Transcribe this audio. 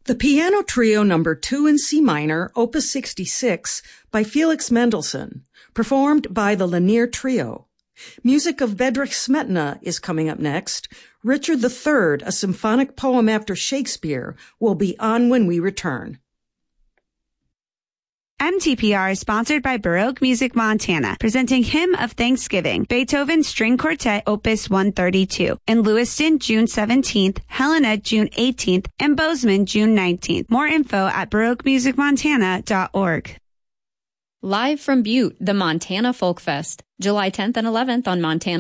The Piano Trio No. 2 in C minor, Opus 66, by Felix Mendelssohn, performed by the Lanier Trio. Music of Bedřich Smetana is coming up next. Richard III, a symphonic poem after Shakespeare, will be on when we return. MTPR is sponsored by Baroque Music Montana, presenting Hymn of Thanksgiving, Beethoven String Quartet Opus 132, in Lewiston, June 17th, Helena, June 18th, and Bozeman, June 19th. More info at baroquemusicmontana.org. Live from Butte, the Montana Folk Fest, July 10th and 11th on Montana